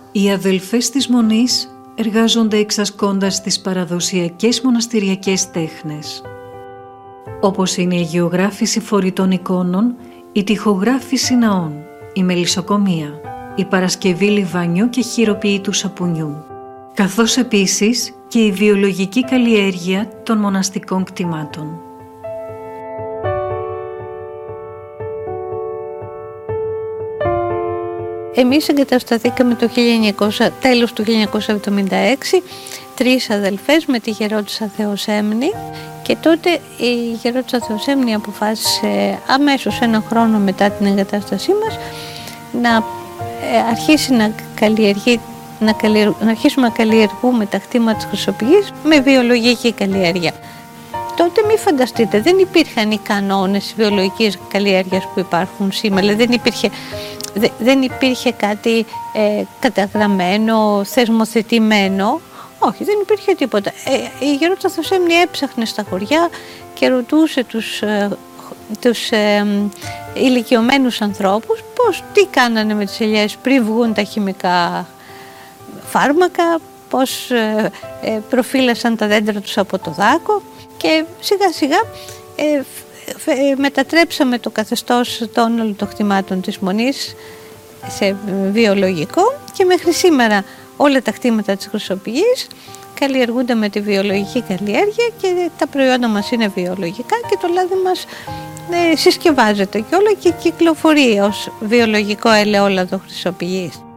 Οι αδελφές της Μονής εργάζονται εξασκώντας τις παραδοσιακές μοναστηριακές τέχνες, όπως είναι η γεωγράφηση φορητών εικόνων, η τοιχογράφηση ναών, η μελισσοκομεία, η παρασκευή λιβανιού και χειροποίητου σαπουνιού, καθώς επίσης και η βιολογική καλλιέργεια των μοναστικών κτημάτων. Εμείς εγκατασταθήκαμε τέλος του 1976, 3 αδελφές με τη γερόντισσα Θεοσέμνη, και τότε η γερόντισσα Θεοσέμνη αποφάσισε αμέσως 1 χρόνο μετά την εγκατάστασή μας να αρχίσει να αρχίσουμε να καλλιεργούμε τα κτήματα της Χρυσοπηγής με βιολογική καλλιέργεια. Τότε μην φανταστείτε, δεν υπήρχαν οι κανόνες βιολογικής καλλιέργειας που υπάρχουν σήμερα, δεν υπήρχε κάτι καταγραμμένο, θεσμοθετημένο. Όχι, δεν υπήρχε τίποτα. Η γερόντισσα Θεοσέμνη έψαχνε στα χωριά και ρωτούσε τους ηλικιωμένους ανθρώπους τι κάνανε με τις ελιές πριν βγουν τα χημικά φάρμακα, πώς προφύλασαν τα δέντρα τους από το δάκο, και σιγά σιγά μετατρέψαμε το καθεστώς των ολοτοκτημάτων της Μονής σε βιολογικό, και μέχρι σήμερα όλα τα κτήματα της Χρυσοπηγής καλλιεργούνται με τη βιολογική καλλιέργεια και τα προϊόντα μας είναι βιολογικά και το λάδι μας συσκευάζεται και όλα και κυκλοφορεί ως βιολογικό ελαιόλαδο Χρυσοπηγής.